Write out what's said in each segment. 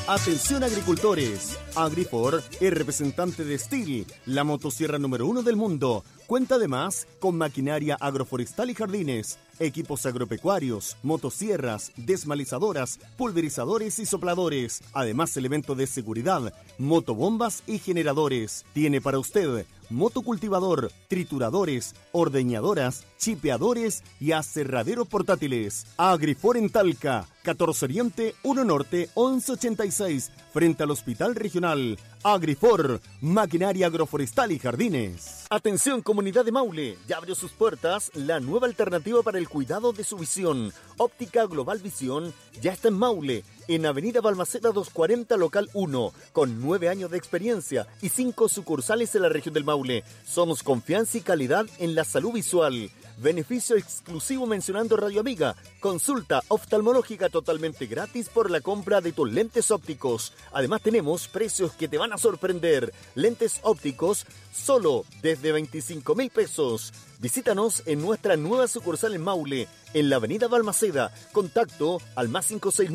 Atención agricultores, Agrifor es representante de Stihl, la motosierra número 1 del mundo. Cuenta además con maquinaria agroforestal y jardines, equipos agropecuarios, motosierras, desmalizadoras, pulverizadores y sopladores. Además, elementos de seguridad, motobombas y generadores. Tiene para usted motocultivador, trituradores, ordeñadoras, chipeadores y aserraderos portátiles. Agrifor en Talca, 14 Oriente, 1 Norte, 1186, frente al Hospital Regional. Agrifor, maquinaria agroforestal y jardines. Atención comunidad de Maule, ya abrió sus puertas la nueva alternativa para el cuidado de su visión. Óptica Global Visión ya está en Maule, en Avenida Balmaceda 240, local 1, con 9 años de experiencia y 5 sucursales en la región del Maule. Somos confianza y calidad en la salud visual. Beneficio exclusivo mencionando Radio Amiga. Consulta oftalmológica totalmente gratis por la compra de tus lentes ópticos. Además tenemos precios que te van a sorprender. Lentes ópticos solo desde 25.000 pesos. Visítanos en nuestra nueva sucursal en Maule, en la avenida Balmaceda. Contacto al más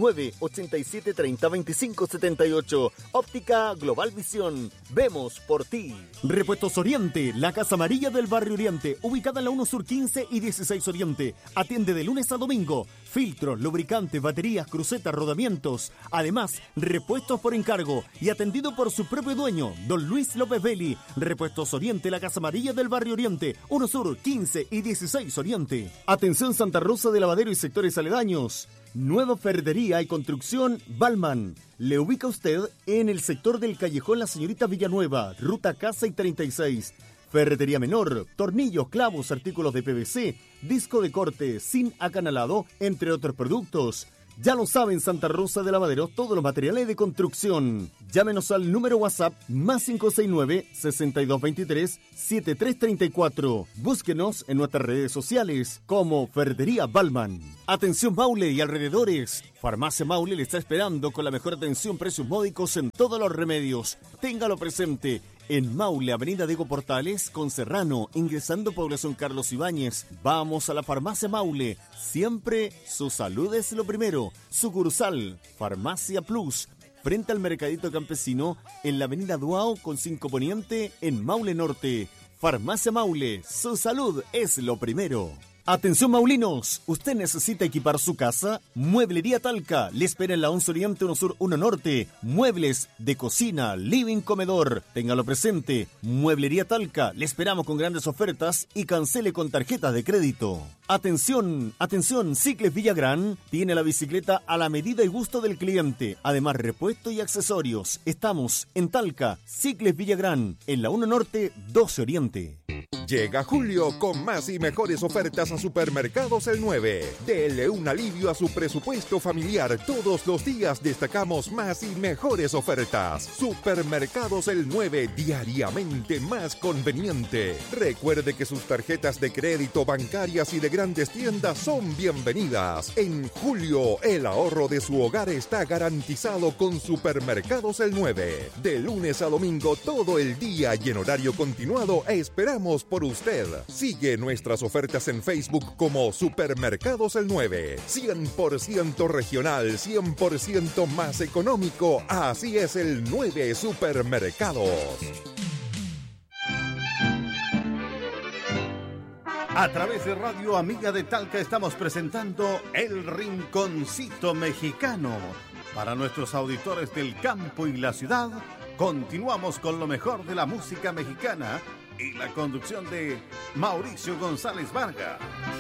569-8730-2578. Óptica Global Visión. Vemos por ti. Repuestos Oriente, la Casa Amarilla del Barrio Oriente, ubicada en la 1 Sur 15 y 16 Oriente. Atiende de lunes a domingo. Filtros, lubricantes, baterías, crucetas, rodamientos. Además, repuestos por encargo y atendido por su propio dueño, don Luis López Belli. Repuestos Oriente, la Casa Amarilla del Barrio Oriente, 1 Sur 15 y 16 Oriente. Atención Santa Rosa de Lavadero y sectores aledaños. Nueva ferretería y construcción Balman. Le ubica usted en el sector del Callejón La Señorita Villanueva, ruta Casa y 36. Ferretería menor, tornillos, clavos, artículos de PVC, disco de corte, sin acanalado, entre otros productos. Ya lo saben, Santa Rosa de Lavadero, todos los materiales de construcción. Llámenos al número WhatsApp más 569-6223-7334. Búsquenos en nuestras redes sociales como Ferretería Balman. Atención Maule y alrededores. Farmacia Maule le está esperando con la mejor atención, precios módicos en todos los remedios. Téngalo presente. En Maule, Avenida Diego Portales, con Serrano, ingresando Población Carlos Ibáñez. Vamos a la Farmacia Maule. Siempre su salud es lo primero. Sucursal, Farmacia Plus, frente al Mercadito Campesino, en la Avenida Duao, con 5 Poniente, en Maule Norte. Farmacia Maule, su salud es lo primero. Atención maulinos, ¿usted necesita equipar su casa? Mueblería Talca, le espera en la 11 Oriente, 1 Sur, 1 Norte. Muebles de cocina, living, comedor. Téngalo presente. Mueblería Talca, le esperamos con grandes ofertas y cancele con tarjetas de crédito. Atención, atención, Cicles Villagrán tiene la bicicleta a la medida y gusto del cliente. Además, repuesto y accesorios. Estamos en Talca, Cicles Villagrán, en la 1 Norte, 12 Oriente. Llega julio con más y mejores ofertas a Supermercados El 9. Dele un alivio a su presupuesto familiar. Todos los días destacamos más y mejores ofertas. Supermercados El 9, diariamente más conveniente. Recuerde que sus tarjetas de crédito, bancarias y de grandes tiendas son bienvenidas. En julio, el ahorro de su hogar está garantizado con Supermercados El 9. De lunes a domingo, todo el día y en horario continuado, esperamos por usted. Sigue nuestras ofertas en Facebook como Supermercados El 9. 100% regional, 100% más económico. Así es el 9 Supermercados. A través de Radio Amiga de Talca estamos presentando El Rinconcito Mexicano. Para nuestros auditores del campo y la ciudad, continuamos con lo mejor de la música mexicana y la conducción de Mauricio González Vargas.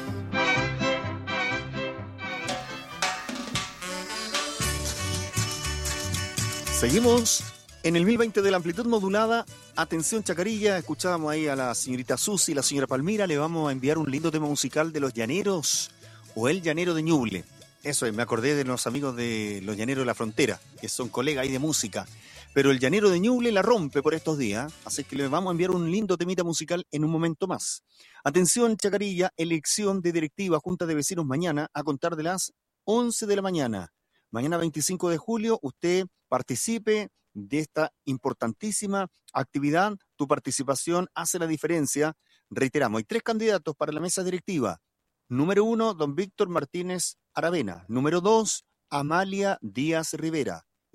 Seguimos en el 1020 de la amplitud modulada. Atención Chacarilla, escuchábamos ahí a la señorita Susi y la señora Palmira. Le vamos a enviar un lindo tema musical de Los Llaneros o El Llanero de Ñuble. Eso es, me acordé de los amigos de Los Llaneros de la Frontera, que son colegas ahí de música. Pero el Llanero de Ñuble la rompe por estos días, así que le vamos a enviar un lindo temita musical en un momento más. Atención Chacarilla, elección de directiva Junta de Vecinos mañana a contar de las 11 de la mañana. Mañana 25 de julio usted participe de esta importantísima actividad. Tu participación hace la diferencia. Reiteramos, hay 3 candidatos para la mesa directiva. Número 1, don Víctor Martínez Aravena. Número 2, Amalia Díaz Rivera.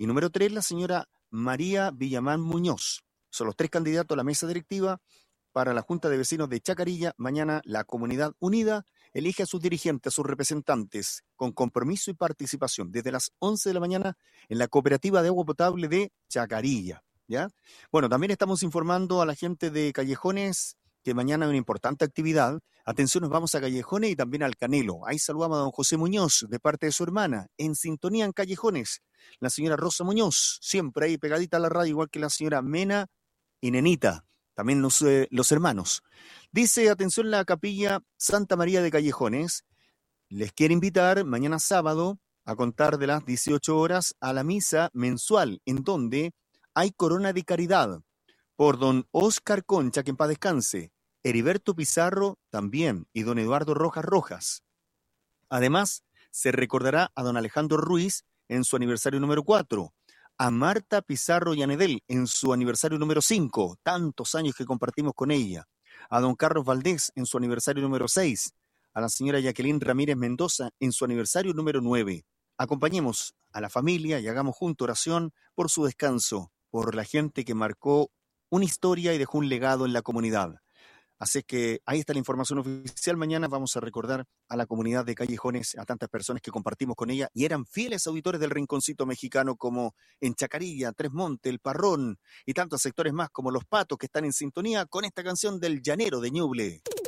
Y número 3, la señora María Villamán Muñoz. Son los 3 candidatos a la mesa directiva para la Junta de Vecinos de Chacarilla. Mañana la Comunidad Unida elige a sus dirigentes, a sus representantes, con compromiso y participación, desde las 11 de la mañana en la Cooperativa de Agua Potable de Chacarilla, ¿ya? Bueno, también estamos informando a la gente de Callejones que mañana hay una importante actividad. Atención, nos vamos a Callejones y también al Canelo. Ahí saludamos a don José Muñoz, de parte de su hermana, en sintonía en Callejones. La señora Rosa Muñoz, siempre ahí pegadita a la radio, igual que la señora Mena y Nenita, también los hermanos. Dice, atención, la capilla Santa María de Callejones les quiere invitar mañana sábado a contar de las 18 horas a la misa mensual, en donde hay corona de caridad por don Óscar Concha, que en paz descanse, Heriberto Pizarro también, y don Eduardo Rojas. Además, se recordará a don Alejandro Ruiz en su aniversario número 4, a Marta Pizarro Yanedel en su aniversario número 5, tantos años que compartimos con ella, a don Carlos Valdés en su aniversario número 6, a la señora Jacqueline Ramírez Mendoza en su aniversario número 9. Acompañemos a la familia y hagamos junto oración por su descanso, por la gente que marcó una historia y dejó un legado en la comunidad. Así que ahí está la información oficial. Mañana vamos a recordar a la comunidad de Callejones, a tantas personas que compartimos con ella y eran fieles auditores del Rinconcito Mexicano, como en Chacarilla, Tres Montes, El Parrón y tantos sectores más como Los Patos, que están en sintonía con esta canción del Llanero de Ñuble.